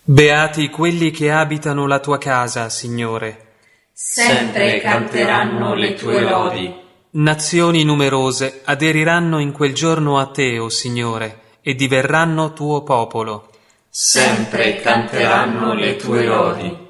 Beati quelli che abitano la tua casa, Signore. Sempre canteranno le tue lodi. Nazioni numerose aderiranno in quel giorno a te, o Signore, e diverranno tuo popolo. Sempre canteranno le tue lodi.